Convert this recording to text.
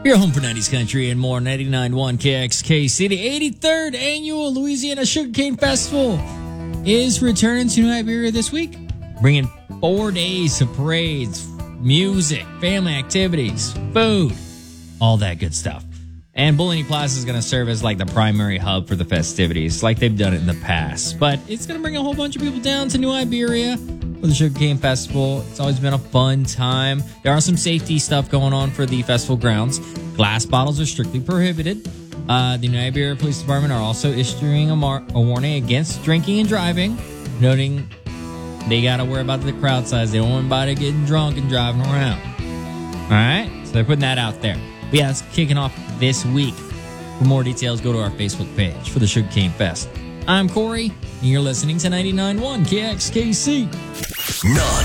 Your home for 90s country and more. 99.1 KXKC. The 83rd annual Louisiana Sugarcane Festival is returning to New Iberia this week, bringing 4 days of parades, music, family activities, food, all that good stuff. And Bullion Plaza is going to serve as like the primary hub for the festivities, like they've done it in the past. But it's going to bring a whole bunch of people down to New Iberia for the Sugarcane Festival. It's always been a fun time. There are some safety stuff going on for the festival grounds. Glass bottles are strictly prohibited. The New Iberia Police Department are also issuing a warning against drinking and driving, noting they got to worry about the crowd size. They don't want anybody getting drunk and driving around. All right? So they're putting that out there. But yeah, it's kicking off this week. For more details, go to our Facebook page for the Sugarcane Fest. I'm Corey, and you're listening to 99.1 KXKC.